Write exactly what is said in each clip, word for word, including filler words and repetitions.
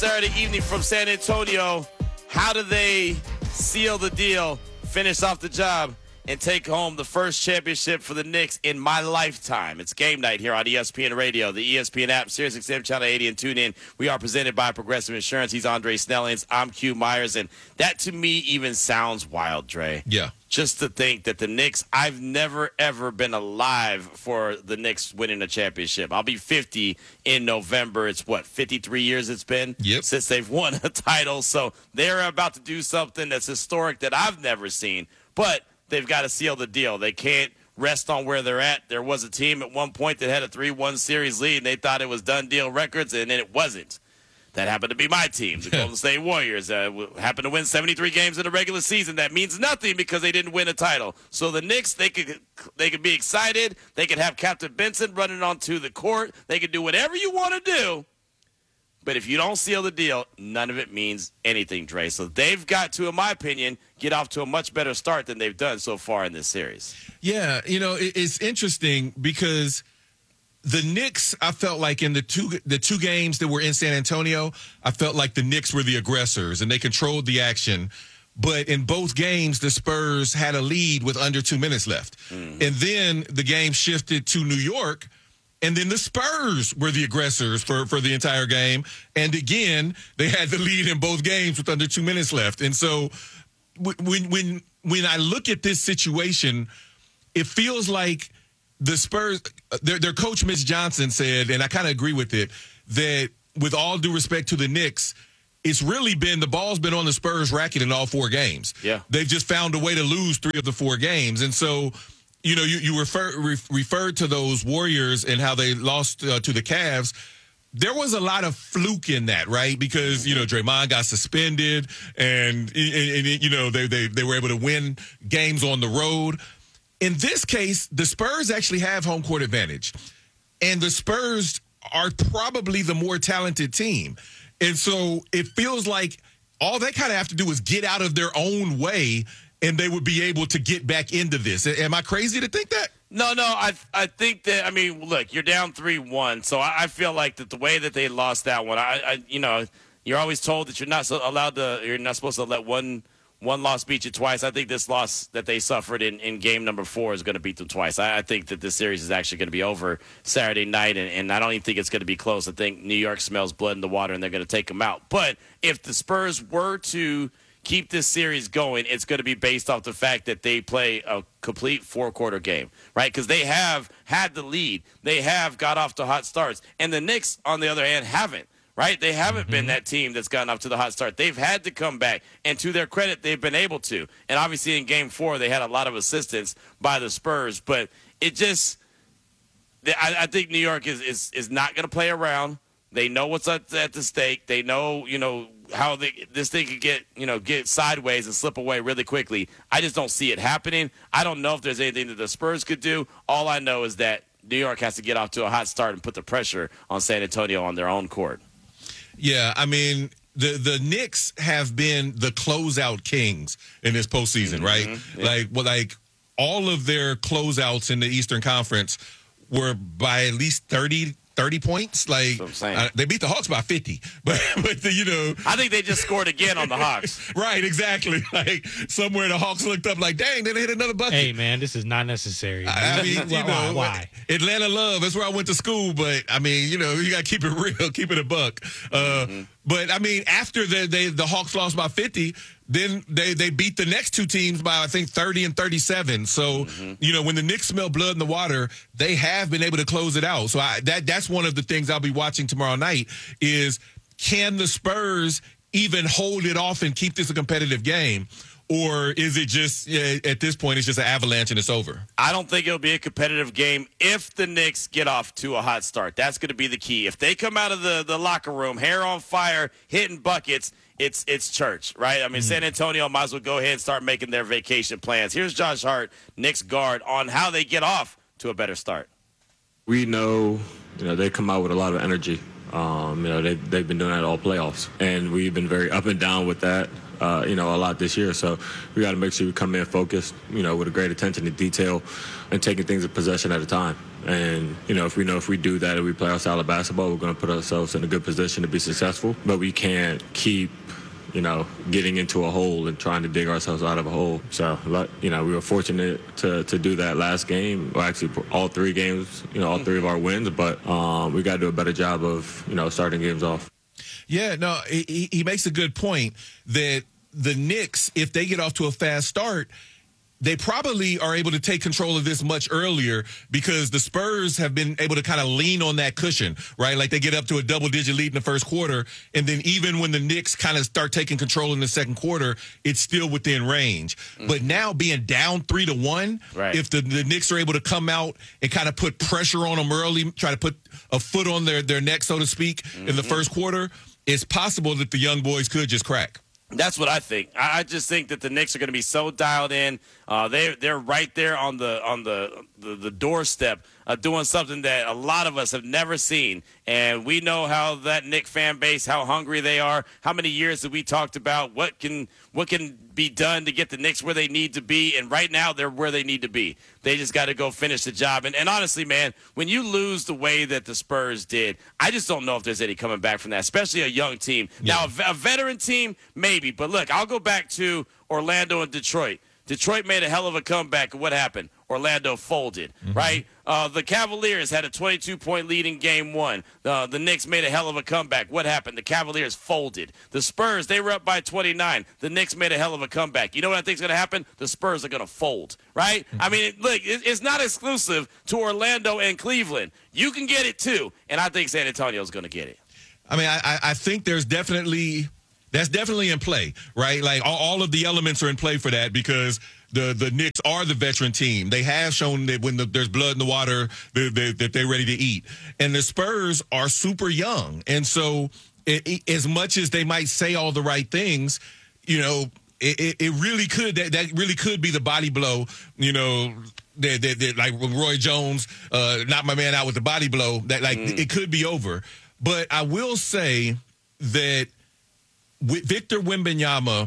Saturday evening from San Antonio. How do they seal the deal, finish off the job, and take home the first championship for the Knicks in my lifetime? It's game night here on E S P N Radio, the E S P N app, SiriusXM Channel eighty, and tune in. We are presented by Progressive Insurance. He's Andre Snellings. I'm Q Myers, and that to me even sounds wild, Dre. Yeah. Just to think that the Knicks, I've never, ever been alive for the Knicks winning a championship. I'll be fifty in November. It's, what, fifty-three years it's been yep. since they've won a title. So they're about to do something that's historic that I've never seen. But they've got to seal the deal. They can't rest on where they're at. There was a team at one point that had a three one series lead, and they thought it was done deal records, and then it wasn't. That happened to be my team, the Golden State Warriors. Uh, happened to win seventy-three games in the regular season. That means nothing because they didn't win a title. So the Knicks, they could they could be excited. They could have Captain Benson running onto the court. They could do whatever you want to do. But if you don't seal the deal, none of it means anything, Dre. So they've got to, in my opinion, get off to a much better start than they've done so far in this series. Yeah, you know, it's interesting because the Knicks, I felt like in the two the two games that were in San Antonio, I felt like the Knicks were the aggressors and they controlled the action. But in both games, the Spurs had a lead with under two minutes left. Mm-hmm. And then the game shifted to New York, and then the Spurs were the aggressors for, for the entire game. And again, they had the lead in both games with under two minutes left. And so when when when I look at this situation, it feels like the Spurs, their, their coach, Mitch Johnson, said, and I kind of agree with it, that with all due respect to the Knicks, it's really been, the ball's been on the Spurs racket in all four games. Yeah. They've just found a way to lose three of the four games. And so, you know, you, you refer, re, referred to those Warriors and how they lost uh, to the Cavs. There was a lot of fluke in that, right? Because, you know, Draymond got suspended and, and, and you know, they, they, they were able to win games on the road. In this case, the Spurs actually have home court advantage. And the Spurs are probably the more talented team. And so it feels like all they kind of have to do is get out of their own way, and they would be able to get back into this. Am I crazy to think that? No, no, I I think that, I mean, look, you're down three one, so I, I feel like that the way that they lost that one, I, I you know, you're always told that you're not so allowed to, you're not supposed to let one one loss beat you twice. I think this loss that they suffered in, in game number four is going to beat them twice. I, I think that this series is actually going to be over Saturday night, and, and I don't even think it's going to be close. I think New York smells blood in the water, and they're going to take them out. But if the Spurs were to keep this series going, it's going to be based off the fact that they play a complete four-quarter game, right? Because they have had the lead. They have got off to hot starts. And the Knicks, on the other hand, haven't. Right? They haven't mm-hmm. been that team that's gotten off to the hot start. They've had to come back, and to their credit, they've been able to. And obviously in game four, they had a lot of assistance by the Spurs, but it just – I, I think New York is, is, is not going to play around. They know what's at, at the stake. They know, you know, how they, this thing could get, you know, get sideways and slip away really quickly. I just don't see it happening. I don't know if there's anything that the Spurs could do. All I know is that New York has to get off to a hot start and put the pressure on San Antonio on their own court. Yeah, I mean, the the Knicks have been the closeout kings in this postseason, mm-hmm. right? Yeah. Like, well, like all of their closeouts in the Eastern Conference were by at least thirty, thirty points. Like, uh, they beat the Hawks by fifty, but but the, you know, I think they just scored again on the Hawks. Right, exactly. Like somewhere the Hawks looked up, like, dang, they hit another bucket. Hey, man, this is not necessary. I, I mean, you know, why? Atlanta love. That's where I went to school, but I mean, you know, you got to keep it real, keep it a buck. Uh, mm-hmm. But I mean, after the they, the Hawks lost by fifty, then they, they beat the next two teams by, I think, thirty and thirty-seven. So, mm-hmm. you know, when the Knicks smell blood in the water, they have been able to close it out. So I, that that's one of the things I'll be watching tomorrow night is, can the Spurs even hold it off and keep this a competitive game? Or is it just, at this point, it's just an avalanche and it's over? I don't think it'll be a competitive game if the Knicks get off to a hot start. That's going to be the key. If they come out of the, the locker room, hair on fire, hitting buckets, it's it's church, right? I mean, mm-hmm. San Antonio might as well go ahead and start making their vacation plans. Here's Josh Hart, Knicks guard, on how they get off to a better start. We know, you know, they come out with a lot of energy. Um, you know, they, they've been doing that all playoffs, and we've been very up and down with that, uh, you know, a lot this year. So we got to make sure we come in focused, you know, with a great attention to detail and taking things a possession at a time. And, you know, if we know if we do that and we play our style of basketball, we're going to put ourselves in a good position to be successful. But we can't keep, you know, getting into a hole and trying to dig ourselves out of a hole. So, you know, we were fortunate to, to do that last game, or actually all three games, you know, all three of our wins. But um, we got to do a better job of, you know, starting games off. Yeah, no, he, he makes a good point that the Knicks, if they get off to a fast start, they probably are able to take control of this much earlier because the Spurs have been able to kind of lean on that cushion, right? Like they get up to a double-digit lead in the first quarter, and then even when the Knicks kind of start taking control in the second quarter, it's still within range. Mm-hmm. But now being down three to one, right. if the, the Knicks are able to come out and kind of put pressure on them early, try to put a foot on their, their neck, so to speak, mm-hmm. in the first quarter, it's possible that the young boys could just crack. That's what I think. I just think that the Knicks are going to be so dialed in. Uh, they they're right there on the on the the, the doorstep of doing something that a lot of us have never seen. And we know how that Knicks fan base, how hungry they are. How many years have we talked about what can what can be done to get the Knicks where they need to be? And right now they're where they need to be. They just got to go finish the job. And, and honestly, man, when you lose the way that the Spurs did, I just don't know if there's any coming back from that, especially a young team. Yeah. Now, a, a veteran team, maybe. But look, I'll go back to Orlando and Detroit. Detroit made a hell of a comeback. And what happened? Orlando folded, mm-hmm. right? Uh, the Cavaliers had a twenty-two point lead in game one. Uh, the Knicks made a hell of a comeback. What happened? The Cavaliers folded. The Spurs, they were up by twenty-nine. The Knicks made a hell of a comeback. You know what I think is going to happen? The Spurs are going to fold, right? Mm-hmm. I mean, look, it, it's not exclusive to Orlando and Cleveland. You can get it too, and I think San Antonio is going to get it. I mean, I, I think there's definitely – that's definitely in play, right? Like all, all of the elements are in play for that because the, the Knicks are the veteran team. They have shown that when the, there's blood in the water, they, they, that they're ready to eat. And the Spurs are super young. And so it, it, as much as they might say all the right things, you know, it, it, it really could, that, that really could be the body blow, you know, that, that, that like when Roy Jones uh, knocked my man out with the body blow, that like mm. it could be over. But I will say that Victor Wembanyama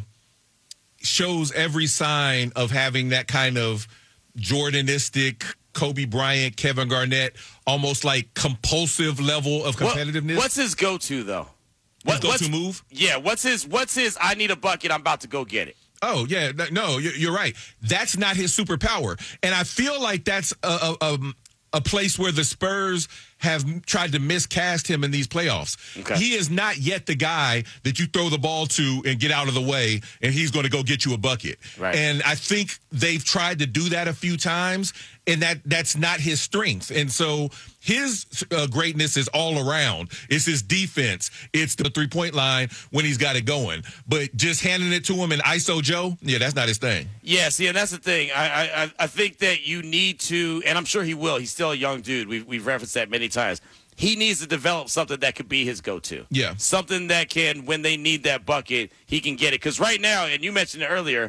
shows every sign of having that kind of Jordanistic, Kobe Bryant, Kevin Garnett, almost like compulsive level of competitiveness. What, what's his go-to, though? His what, go-to move? Yeah, what's his, what's his, I need a bucket, I'm about to go get it. Oh, yeah, no, you're right. That's not his superpower. And I feel like that's a, a, a place where the Spurs have tried to miscast him in these playoffs. Okay. He is not yet the guy that you throw the ball to and get out of the way, and he's going to go get you a bucket. Right. And I think they've tried to do that a few times, and that that's not his strength. And so his uh, greatness is all around. It's his defense. It's the three-point line when he's got it going. But just handing it to him in I S O Joe, yeah, that's not his thing. Yeah, see, and that's the thing. I I, I think that you need to, and I'm sure he will. He's still a young dude. We've, we've referenced that many times. He needs to develop something that could be his go-to. Yeah. Something that can, when they need that bucket, he can get it. Because right now, and you mentioned it earlier,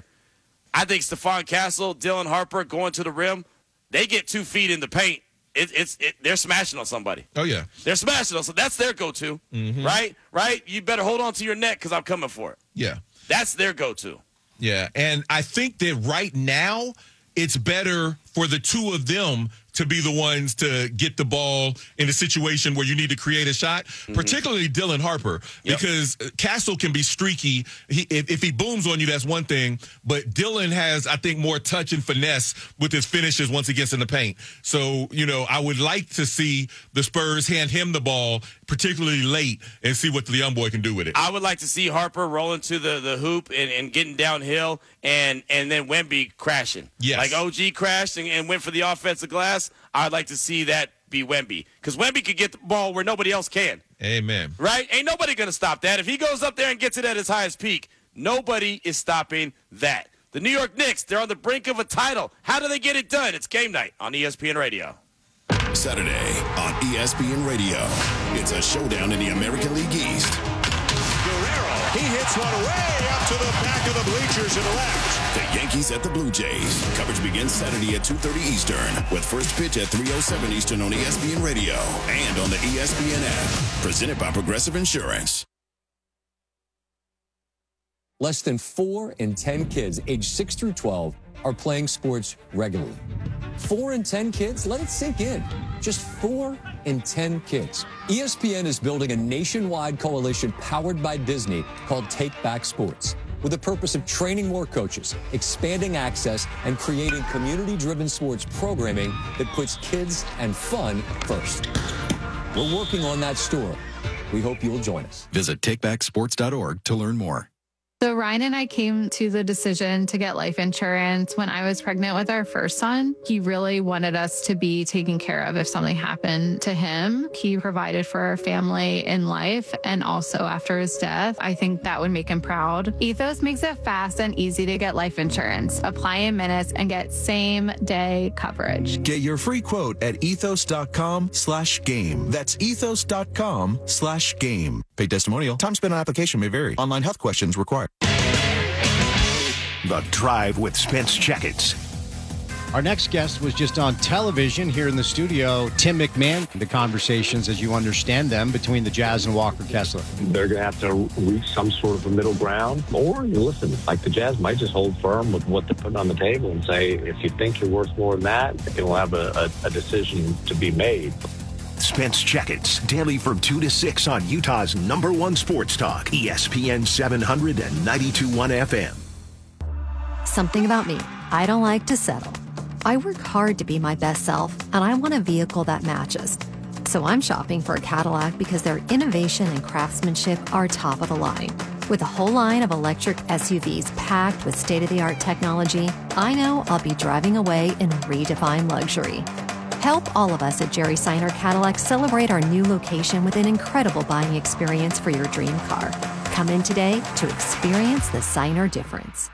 I think Stephon Castle, Dylan Harper going to the rim, they get two feet in the paint. It, it's it, they're smashing on somebody. Oh, yeah. They're smashing on so that's their go-to, mm-hmm. right? Right? You better hold on to your neck because I'm coming for it. Yeah. That's their go-to. Yeah, and I think that right now it's better for the two of them to be the ones to get the ball in a situation where you need to create a shot, mm-hmm. particularly Dylan Harper, yep. because Castle can be streaky. He, if, if he booms on you, that's one thing. But Dylan has, I think, more touch and finesse with his finishes once he gets in the paint. So, you know, I would like to see the Spurs hand him the ball, particularly late, and see what the young boy can do with it. I would like to see Harper rolling to the, the hoop and, and getting downhill, and, and then Wemby crashing. Yes. Like O G crashed and, and went for the offensive glass. I'd like to see that be Wemby, because Wemby could get the ball where nobody else can. Amen. Right? Ain't nobody going to stop that. If he goes up there and gets it at his highest peak, nobody is stopping that. The New York Knicks, they're on the brink of a title. How do they get it done? It's game night on E S P N Radio. Saturday on E S P N Radio. It's a showdown in the American League East. Guerrero, he hits hits one way up to the back of the bleachers to the left. The Yankees at the Blue Jays. Coverage begins Saturday at two thirty Eastern with first pitch at three oh seven Eastern on E S P N Radio and on the E S P N app. Presented by Progressive Insurance. Less than four in ten kids aged six through twelve are playing sports regularly. Four in ten kids? Let it sink in. Just four in ten kids. E S P N is building a nationwide coalition powered by Disney called Take Back Sports, with the purpose of training more coaches, expanding access, and creating community-driven sports programming that puts kids and fun first. We're working on that story. We hope you'll join us. Visit take back sports dot org to learn more. So Ryan and I came to the decision to get life insurance when I was pregnant with our first son. He really wanted us to be taken care of if something happened to him. He provided for our family in life and also after his death. I think that would make him proud. Ethos makes it fast and easy to get life insurance. Apply in minutes and get same day coverage. Get your free quote at ethos.com slash game. That's ethos.com slash game. Paid testimonial. Time spent on application may vary. Online health questions required. The Drive with Spence Checkets. Our next guest was just on television here in the studio, Tim McMahon. The conversations, as you understand them, between the Jazz and Walker Kessler. They're going to have to reach some sort of a middle ground. Or, you listen, like the Jazz might just hold firm with what they're putting on the table and say, if you think you're worth more than that, you'll have a, a, a decision to be made. Spence Checkets, daily from two to six on Utah's number one sports talk, E S P N seven hundred and ninety-two point one F M. Something about me. I don't like to settle. I work hard to be my best self, and I want a vehicle that matches. So I'm shopping for a Cadillac because their innovation and craftsmanship are top of the line. With a whole line of electric S U Vs packed with state-of-the-art technology, I know I'll be driving away in redefined luxury. Help all of us at Jerry Seiner Cadillac celebrate our new location with an incredible buying experience for your dream car. Come in today to experience the Seiner difference.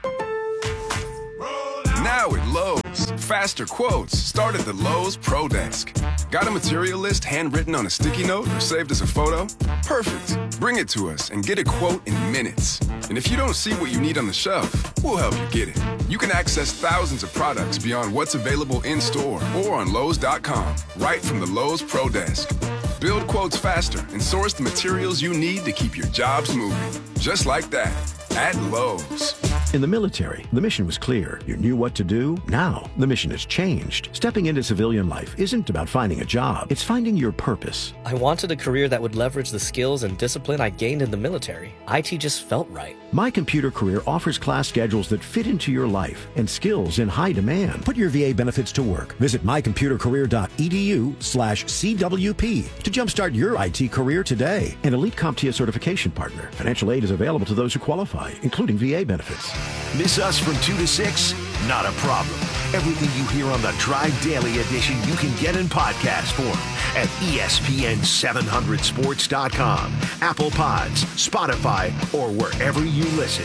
Now at Lowe's, faster quotes start at the Lowe's Pro Desk. Got a material list handwritten on a sticky note or saved as a photo? Perfect. Bring it to us and get a quote in minutes. And if you don't see what you need on the shelf, we'll help you get it. You can access thousands of products beyond what's available in-store or on Lowe's dot com, right from the Lowe's Pro Desk. Build quotes faster and source the materials you need to keep your jobs moving. Just like that, at Lowe's. In the military, the mission was clear. You knew what to do. Now, the mission has changed. Stepping into civilian life isn't about finding a job. It's finding your purpose. I wanted a career that would leverage the skills and discipline I gained in the military. I T just felt right. My Computer Career offers class schedules that fit into your life and skills in high demand. Put your V A benefits to work. Visit mycomputercareer.edu slash CWP to jumpstart your I T career today. An Elite CompTIA certification partner. Financial aid is available to those who qualify, including V A benefits. Miss us from two to six? Not a problem. Everything you hear on the Drive Daily edition you can get in podcast form at E S P N seven hundred sports dot com, Apple Pods, Spotify, or wherever you listen.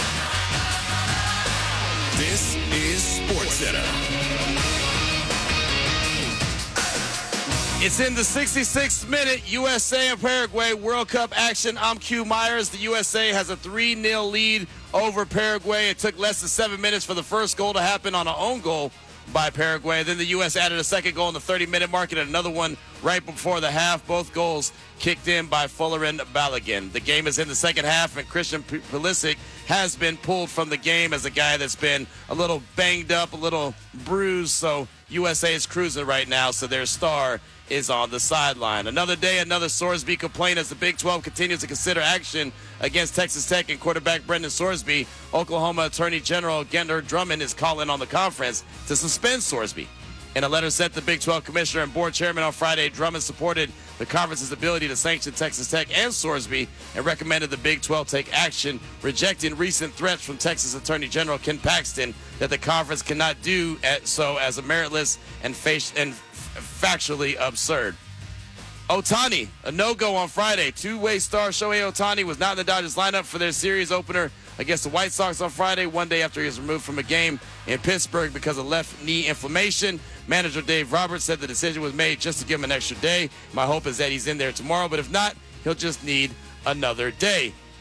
This is SportsCenter. It's in the sixty-sixth minute, U S A and Paraguay World Cup action. I'm Q Myers. The U S A has a three nil lead over Paraguay. It took less than seven minutes for the first goal to happen on an own goal by Paraguay. Then the U S added a second goal in the thirty-minute mark and another one right before the half. Both goals kicked in by Fuller and Balogun. The game is in the second half, and Christian Pulisic has been pulled from the game as a guy that's been a little banged up, a little bruised. So U S A is cruising right now, so their star is on the sideline. Another day, another Sorsby complaint as the Big twelve continues to consider action against Texas Tech and quarterback Brendan Sorsby. Oklahoma Attorney General Gendar Drummond is calling on the conference to suspend Sorsby. In a letter sent to the Big twelve Commissioner and Board Chairman on Friday, Drummond supported the conference's ability to sanction Texas Tech and Sorsby and recommended the Big twelve take action, rejecting recent threats from Texas Attorney General Ken Paxton that the conference cannot do so as a meritless and, face- and factually absurd. Ohtani, a no-go on Friday. Two-way star Shohei Ohtani was not in the Dodgers lineup for their series opener against the White Sox on Friday, one day after he was removed from a game in Pittsburgh because of left knee inflammation. Manager Dave Roberts said the decision was made just to give him an extra day. My hope is that he's in there tomorrow, but if not, he'll just need another day.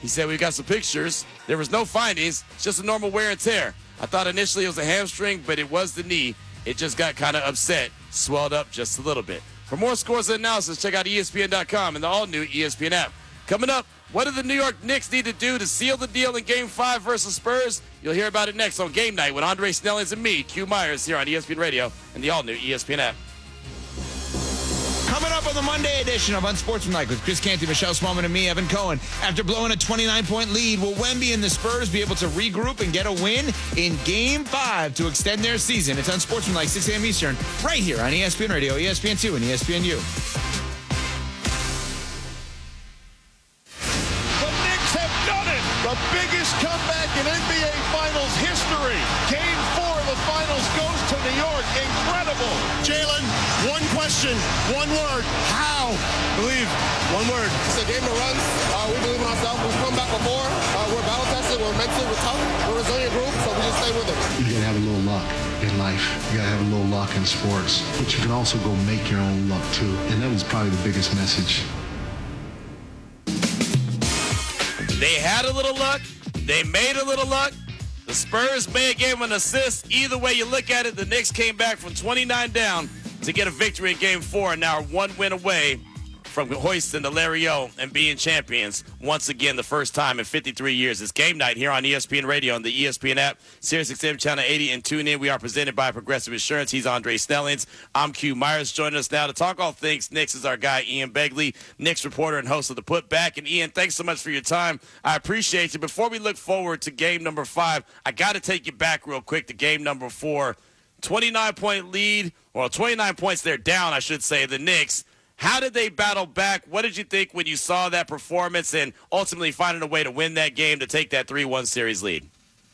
He said, we've got some pictures. There was no findings. It's just a normal wear and tear. I thought initially it was a hamstring, but it was the knee. It just got kind of upset, swelled up just a little bit. For more scores and analysis, check out E S P N dot com and the all-new E S P N app. Coming up, what do the New York Knicks need to do to seal the deal in Game five versus Spurs? You'll hear about it next on Game Night with Andre Snellings and me, Q Myers, here on E S P N Radio and the all-new E S P N app. Coming up on the Monday edition of Unsportsmanlike with Chris Canty, Michelle Smallman, and me, Evan Cohen. After blowing a twenty-nine point lead, will Wemby and the Spurs be able to regroup and get a win in Game five to extend their season? It's Unsportsmanlike, six a.m. Eastern, right here on E S P N Radio, E S P N two, and E S P N U. The Knicks have done it! The biggest comeback in N B A Finals history. Game four of the Finals goes to New York. Incredible. Jalen, one question, one word. How? Believe. One word. It's a game of runs. Uh, we believe in ourselves. We've come back before. Uh, we're battle tested. We're mentally, we're tough. We're a resilient group, so we just stay with it. You gotta have a little luck in life. You gotta have a little luck in sports. But you can also go make your own luck too. And that was probably the biggest message. They had a little luck. They made a little luck. The Spurs may have gave them an assist. Either way you look at it, the Knicks came back from twenty-nine down to get a victory in Game four and now are one win away from hoisting the Larry O and being champions once again, the first time in fifty-three years. It's Game Night here on E S P N Radio and the E S P N app, Sirius X M Channel eighty, and tune in. We are presented by Progressive Insurance. He's Andre Snellings. I'm Q Myers. Joining us now to talk all things Knicks is our guy, Ian Begley, Knicks reporter and host of The Putback. And Ian, thanks so much for your time. I appreciate you. Before we look forward to game number five, I got to take you back real quick to game number four. twenty-nine point lead, or twenty-nine points they're down, I should say, the Knicks. How did they battle back? What did you think when you saw that performance and ultimately finding a way to win that game to take that three one series lead?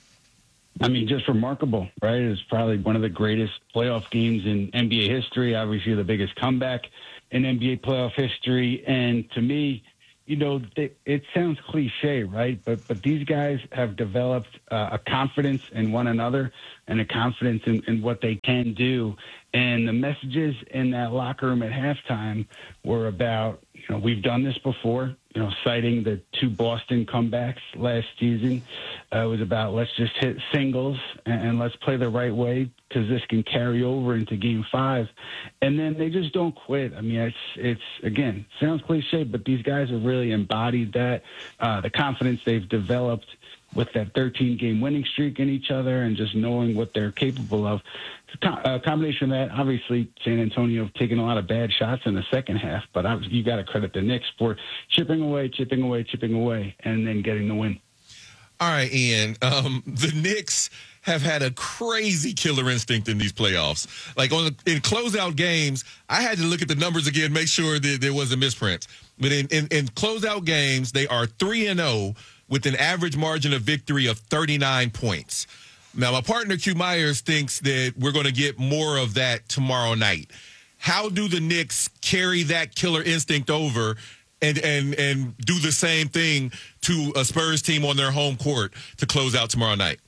I mean, just remarkable, right? It's probably one of the greatest playoff games in N B A history, obviously the biggest comeback in N B A playoff history. And to me, you know, they, it sounds cliche, right? But but these guys have developed uh, a confidence in one another and a confidence in, in what they can do. And the messages in that locker room at halftime were about, you know, we've done this before, you know, citing the two Boston comebacks last season. Uh, it was about let's just hit singles and, and let's play the right way because this can carry over into game five. And then they just don't quit. I mean, it's, it's again, sounds cliche, but these guys have really embodied that, uh, the confidence they've developed with that thirteen-game winning streak in each other and just knowing what they're capable of. A combination of that, obviously, San Antonio taking a lot of bad shots in the second half, but you got to credit the Knicks for chipping away, chipping away, chipping away, and then getting the win. All right, Ian. Um, the Knicks have had a crazy killer instinct in these playoffs. Like on in closeout games, I had to look at the numbers again, make sure that there was a misprint. But in, in, in closeout games, they are three and oh with an average margin of victory of thirty-nine points. Now, my partner, Q Myers, thinks that we're going to get more of that tomorrow night. How do the Knicks carry that killer instinct over and and and do the same thing to a Spurs team on their home court to close out tomorrow night?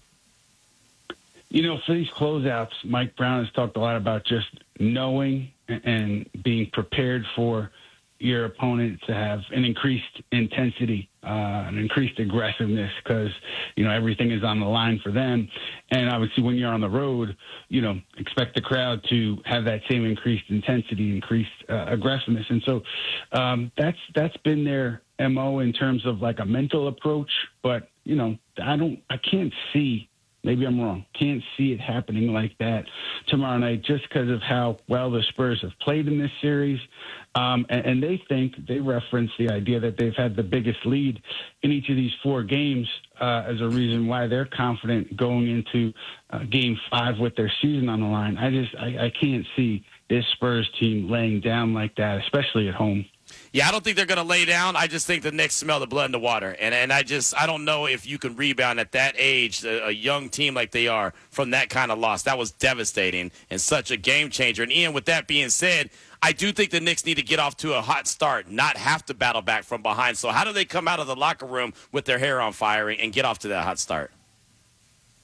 You know, for these closeouts, Mike Brown has talked a lot about just knowing and being prepared for your opponent to have an increased intensity, uh, an increased aggressiveness, because, you know, everything is on the line for them. And obviously when you're on the road, you know, expect the crowd to have that same increased intensity, increased uh, aggressiveness. And so um, that's that's been their M O in terms of like a mental approach. But, you know, I don't, I can't see, maybe I'm wrong, can't see it happening like that tomorrow night just because of how well the Spurs have played in this series. Um, and, and they think, they reference the idea that they've had the biggest lead in each of these four games uh, as a reason why they're confident going into uh, game five with their season on the line. I just, I, I can't see this Spurs team laying down like that, especially at home. Yeah, I don't think they're going to lay down. I just think the Knicks smell the blood in the water. And and I just, I don't know if you can rebound at that age, a, a young team like they are, from that kind of loss. That was devastating and such a game changer. And Ian, with that being said, I do think the Knicks need to get off to a hot start, not have to battle back from behind. So how do they come out of the locker room with their hair on fire and get off to that hot start?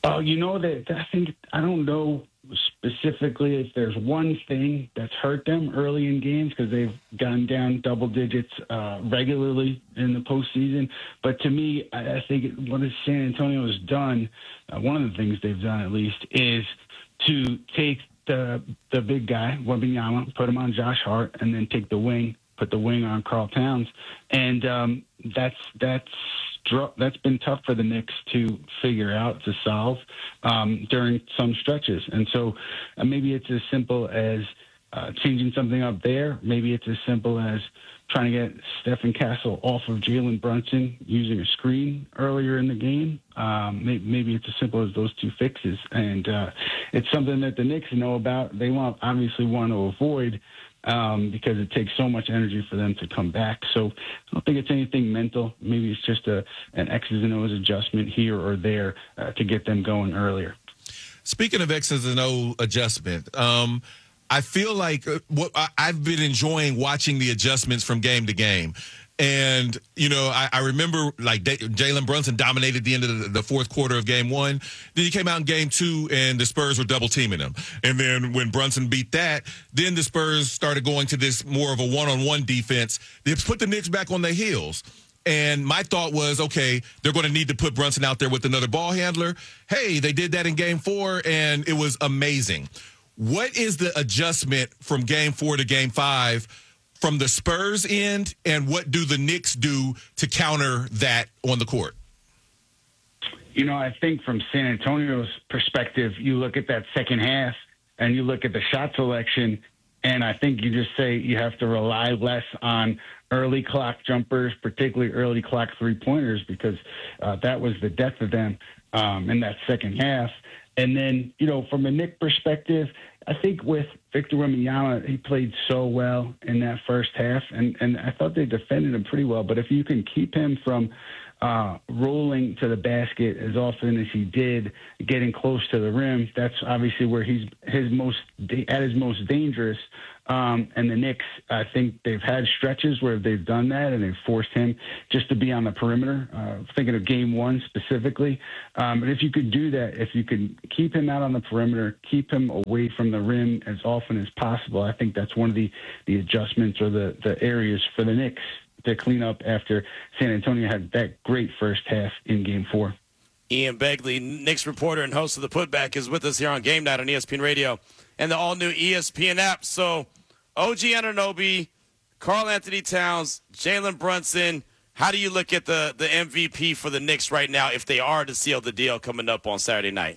Oh, you know that I think I don't know specifically if there's one thing that's hurt them early in games because they've gone down double digits uh, regularly in the postseason. But to me, I, I think what San Antonio has done, uh, one of the things they've done at least, is to take the the big guy, Wembanyama, put him on Josh Hart, and then take the wing, put the wing on Karl Towns, and um, that's that's. That's been tough for the Knicks to figure out, to solve um, during some stretches. And so uh, maybe it's as simple as uh, changing something up there. Maybe it's as simple as trying to get Stephen Castle off of Jalen Brunson using a screen earlier in the game. Um, maybe, maybe it's as simple as those two fixes. And uh, it's something that the Knicks know about. They want obviously want to avoid Um, because it takes so much energy for them to come back. So I don't think it's anything mental. Maybe it's just a an X's and O's adjustment here or there uh, to get them going earlier. Speaking of X's and O adjustment, um, I feel like what I, I've been enjoying watching the adjustments from game to game. And, you know, I, I remember, like, Jalen Brunson dominated the end of the, the fourth quarter of game one. Then he came out in game two, and the Spurs were double-teaming him. And then when Brunson beat that, then the Spurs started going to this more of a one-on-one defense. They put the Knicks back on their heels. And my thought was, okay, they're going to need to put Brunson out there with another ball handler. Hey, they did that in game four, and it was amazing. What is the adjustment from game four to game five from the Spurs end, and what do the Knicks do to counter that on the court? You know, I think from San Antonio's perspective, you look at that second half and you look at the shot selection, and I think you just say you have to rely less on early clock jumpers, particularly early clock three-pointers, because uh, that was the death of them um, in that second half. And then, you know, from a Knick perspective, I think with Victor Wembanyama, he played so well in that first half, and, and I thought they defended him pretty well. But if you can keep him from uh, rolling to the basket as often as he did, getting close to the rim, that's obviously where he's his most at his most dangerous. Um, and the Knicks, I think they've had stretches where they've done that, and they've forced him just to be on the perimeter, uh, thinking of game one specifically. Um, but if you could do that, if you could keep him out on the perimeter, keep him away from the rim as often as possible, I think that's one of the, the adjustments or the, the areas for the Knicks to clean up after San Antonio had that great first half in game four. Ian Begley, Knicks reporter and host of The Putback, is with us here on Game Night on E S P N Radio and the all-new E S P N app. So, O G Anunoby, Karl Anthony Towns, Jalen Brunson, how do you look at the, the M V P for the Knicks right now if they are to seal the deal coming up on Saturday night?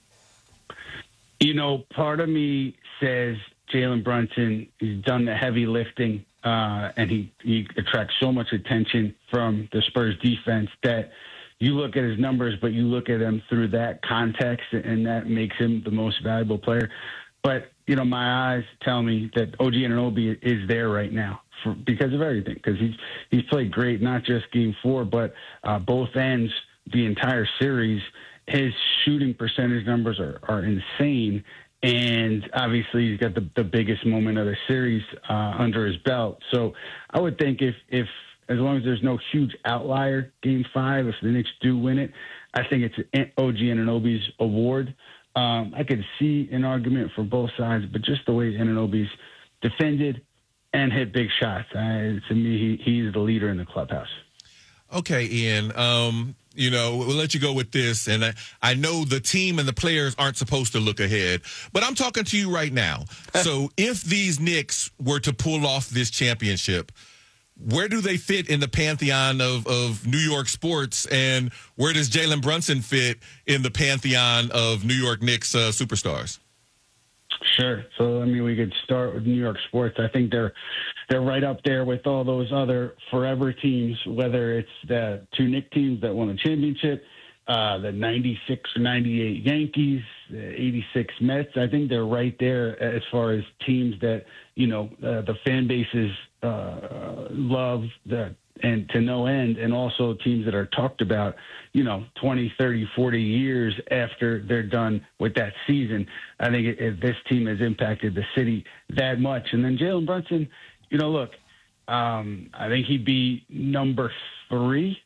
You know, part of me says Jalen Brunson, he's done the heavy lifting, uh, and he, he attracts so much attention from the Spurs defense that you look at his numbers, but you look at him through that context, and that makes him the most valuable player. But, you know, my eyes tell me that O G Anunoby is there right now for, because of everything, because he's he's played great, not just game four, but uh, both ends, the entire series. His shooting percentage numbers are, are insane, and obviously he's got the, the biggest moment of the series uh, under his belt. So I would think if, if as long as there's no huge outlier game five, if the Knicks do win it, I think it's O G Anunoby's award. Um, I could see an argument for both sides, but just the way Anunoby's defended and hit big shots, uh, to me, he, he's the leader in the clubhouse. Okay, Ian, um, you know, we'll let you go with this. And I, I know the team and the players aren't supposed to look ahead, but I'm talking to you right now. So if these Knicks were to pull off this championship, where do they fit in the pantheon of, of New York sports, and where does Jalen Brunson fit in the pantheon of New York Knicks uh, superstars? Sure. So, I mean, we could start with New York sports. I think they're they're right up there with all those other forever teams, whether it's the two Knicks teams that won a championship, uh, the ninety-six or ninety-eight Yankees, the eighty-six Mets. I think they're right there as far as teams that, you know, uh, the fan bases uh, love the, and to no end, and also teams that are talked about, you know, twenty, thirty, forty years after they're done with that season. I think it, it, this team has impacted the city that much. And then Jalen Brunson, you know, look, um, I think he'd be number three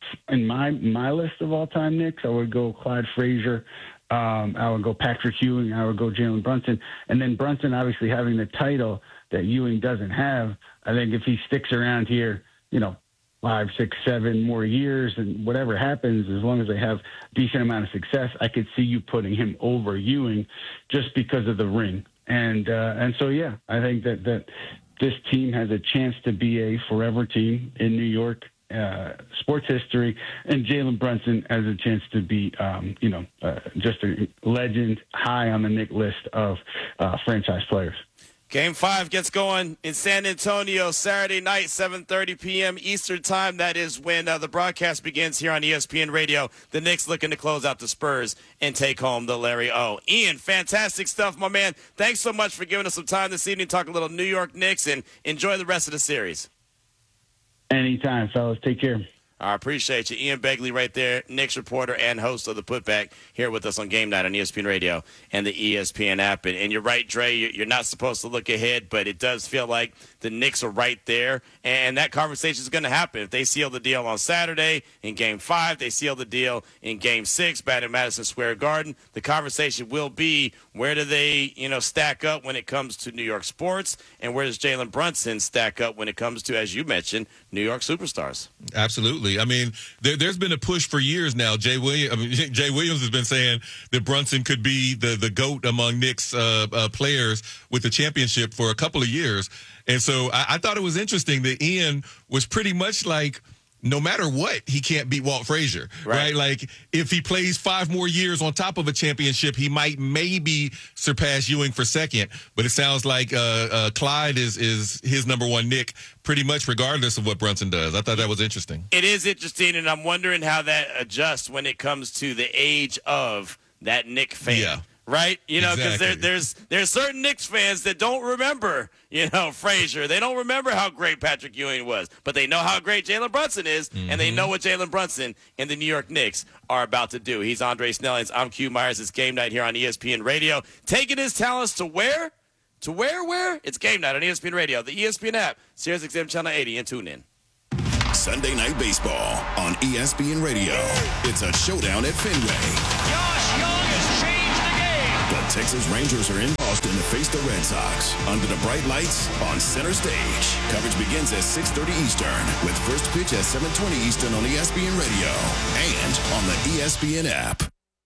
in my my list of all-time Knicks, I would go Clyde Frazier. Um, I would go Patrick Ewing. I would go Jalen Brunson. And then Brunson, obviously having the title that Ewing doesn't have, I think if he sticks around here, you know, five, six, seven more years and whatever happens, as long as they have a decent amount of success, I could see you putting him over Ewing just because of the ring. And uh, and so, yeah, I think that, that this team has a chance to be a forever team in New York uh, sports history, and Jalen Brunson has a chance to be, um, you know, uh, just a legend high on the Knick list of uh, franchise players. Game five gets going in San Antonio Saturday night, seven thirty p.m. Eastern time. That is when uh, the broadcast begins here on E S P N Radio. The Knicks looking to close out the Spurs and take home the Larry O. Ian, fantastic stuff, my man. Thanks so much for giving us some time this evening to talk a little New York Knicks, and enjoy the rest of the series. Anytime, fellas. Take care. I appreciate you. Ian Begley right there, Knicks reporter and host of The Putback, here with us on Game Night on E S P N Radio and the E S P N app. And, and you're right, Dre, you're not supposed to look ahead, but it does feel like the Knicks are right there. And that conversation is going to happen. If they seal the deal on Saturday in Game five, they seal the deal in Game six back at Madison Square Garden, the conversation will be, where do they, you know, stack up when it comes to New York sports, and where does Jalen Brunson stack up when it comes to, as you mentioned, New York superstars? Absolutely. I mean, there, there's been a push for years now. Jay Williams, I mean, Jay Williams has been saying that Brunson could be the, the GOAT among Knicks uh, uh, players with the championship for a couple of years. And so I, I thought it was interesting that Ian was pretty much like, no matter what, he can't beat Walt Frazier, right. right? Like, if he plays five more years on top of a championship, he might maybe surpass Ewing for second. But it sounds like uh, uh, Clyde is is his number one Knick, pretty much regardless of what Brunson does. I thought that was interesting. It is interesting, and I'm wondering how that adjusts when it comes to the age of that Knick fan. Yeah. Right? You know, because exactly. there, there's there's certain Knicks fans that don't remember, you know, Frazier. They don't remember how great Patrick Ewing was, but they know how great Jalen Brunson is, mm-hmm. and they know what Jalen Brunson and the New York Knicks are about to do. He's Andre Snellings. I'm Q Myers. It's Game Night here on E S P N Radio. Taking his talents to where? To where, where? It's Game Night on E S P N Radio, the E S P N app, Sirius X M Channel eighty, and tune in. Sunday Night Baseball on E S P N Radio. It's a showdown at Fenway. Josh Young has changed the game. The Texas Rangers are in Boston to face the Red Sox under the bright lights on center stage. Coverage begins at six thirty Eastern with first pitch at seven twenty Eastern on E S P N Radio and on the E S P N app.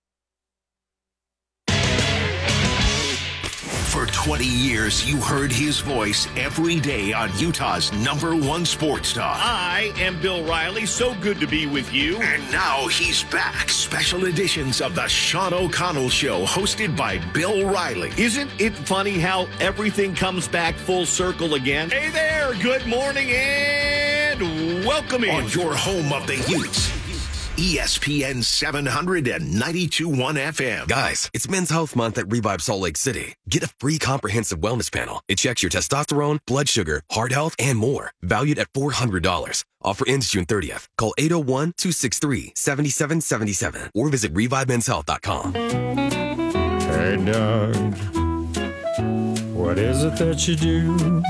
For twenty years, you heard his voice every day on Utah's number one sports talk. I am Bill Riley. So good to be with you. And now he's back. Special editions of the Sean O'Connell Show, hosted by Bill Riley. Isn't it funny how everything comes back full circle again? Hey there. Good morning and welcome in. On your home of the Utes. E S P N seven ninety-two point one F M. Guys, it's Men's Health Month at Revive Salt Lake City. Get a free comprehensive wellness panel. It checks your testosterone, blood sugar, heart health, and more. Valued at four hundred dollars. Offer ends June thirtieth. Call eight oh one, two six three, seven seven seven seven or visit revive men's health dot com. Hey, Doug, what is it that you do?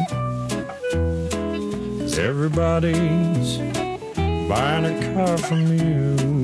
'Cause everybody's buying a car from you.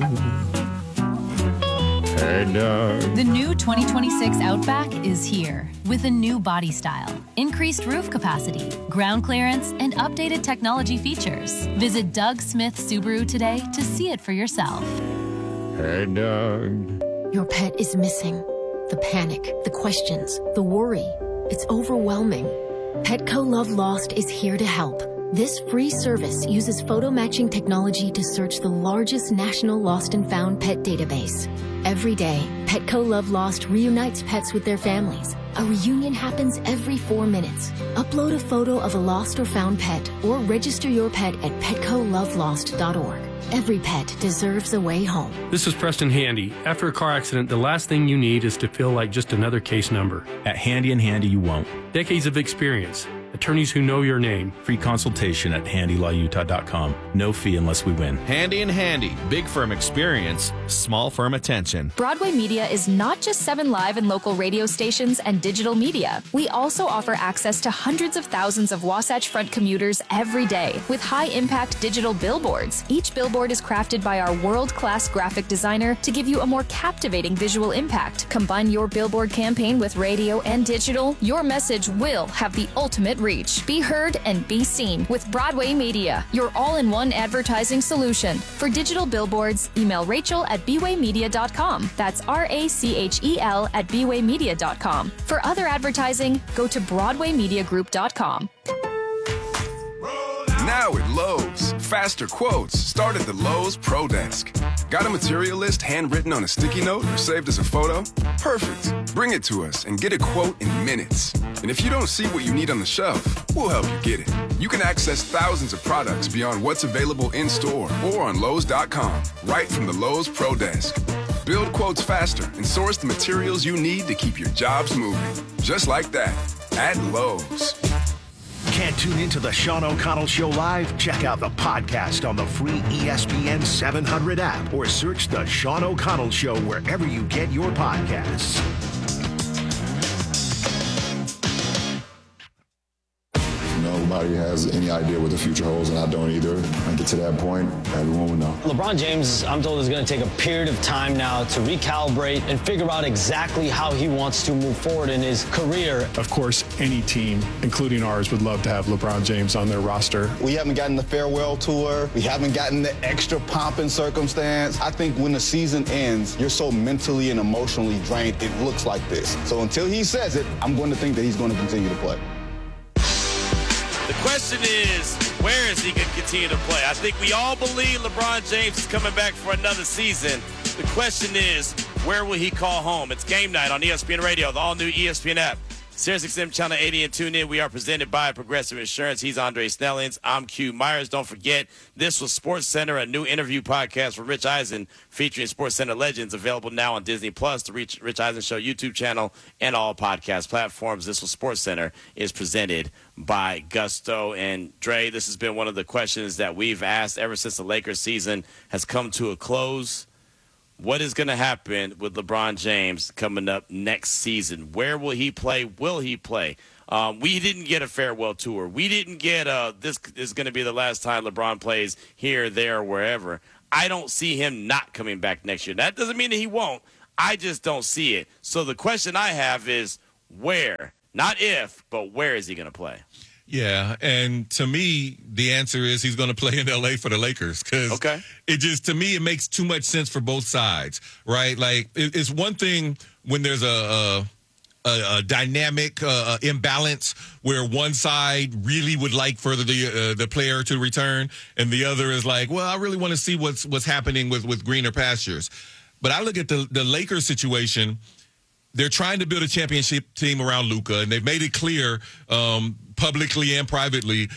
Hey, Doug. The new twenty twenty-six Outback is here with a new body style, increased roof capacity, ground clearance, and updated technology features. Visit Doug Smith Subaru today to see it for yourself. Hey, Doug. Your pet is missing. The panic, the questions, the worry. It's overwhelming. Petco Love Lost is here to help. This free service uses photo matching technology to search the largest national lost and found pet database. Every day, Petco Love Lost reunites pets with their families. A reunion happens every four minutes. Upload a photo of a lost or found pet or register your pet at petco love lost dot org. Every pet deserves a way home. This is Preston Handy. After a car accident, the last thing you need is to feel like just another case number. At Handy and Handy, you won't. Decades of experience. Attorneys who know your name. Free consultation at handy law utah dot com. No fee unless we win. Handy and Handy. Big firm experience, small firm attention. Broadway Media is not just seven live and local radio stations and digital media. We also offer access to hundreds of thousands of Wasatch Front commuters every day with high-impact digital billboards. Each billboard is crafted by our world-class graphic designer to give you a more captivating visual impact. Combine your billboard campaign with radio and digital, your message will have the ultimate reach. Be heard and be seen with Broadway Media, your all-in-one advertising solution. For digital billboards, email Rachel at b way media dot com. That's R A C H E L at b way media dot com. For other advertising, go to broadway media group dot com. Now at Lowe's, faster quotes start at the Lowe's Pro Desk. Got a material list handwritten on a sticky note or saved as a photo? Perfect. Bring it to us and get a quote in minutes. And if you don't see what you need on the shelf, we'll help you get it. You can access thousands of products beyond what's available in store or on Lowe's dot com, right from the Lowe's Pro Desk. Build quotes faster and source the materials you need to keep your jobs moving. Just like that, at Lowe's. Can't tune into the Sean O'Connell Show live? Check out the podcast on the free E S P N seven hundred app or search the Sean O'Connell Show wherever you get your podcasts. Nobody has any idea what the future holds, and I don't either. When I get to that point, everyone will know. LeBron James, I'm told, is going to take a period of time now to recalibrate and figure out exactly how he wants to move forward in his career. Of course, any team, including ours, would love to have LeBron James on their roster. We haven't gotten the farewell tour. We haven't gotten the extra pomp and circumstance. I think when the season ends, you're so mentally and emotionally drained, it looks like this. So until he says it, I'm going to think that he's going to continue to play. The question is, where is he going to continue to play? I think we all believe LeBron James is coming back for another season. The question is, where will he call home? It's game night on E S P N Radio, the all-new E S P N app. Sirius X M Channel eighty and tune in. We are presented by Progressive Insurance. He's Andre Snellings. I'm Q Myers. Don't forget, this was Sports Center, a new interview podcast for Rich Eisen featuring Sports Center legends, available now on Disney Plus, the Rich, Rich Eisen Show YouTube channel, and all podcast platforms. This was Sports Center is presented by Gusto. And Dre, this has been one of the questions that we've asked ever since the Lakers season has come to a close. What is going to happen with LeBron James coming up next season? Where will he play? Will he play? Um, we didn't get a farewell tour. We didn't get a, this is going to be the last time LeBron plays here, there, wherever. I don't see him not coming back next year. That doesn't mean that he won't. I just don't see it. So the question I have is where? Not if, but where is he going to play? Yeah, and to me, the answer is he's going to play in L A for the Lakers because okay. it just, to me, it makes too much sense for both sides, right? Like, it, it's one thing when there's a, a, a, a dynamic uh, imbalance where one side really would like for the uh, the player to return, and the other is like, well, I really want to see what's what's happening with, with greener pastures. But I look at the, the Lakers situation. They're trying to build a championship team around Luka, and they've made it clear um, publicly and privately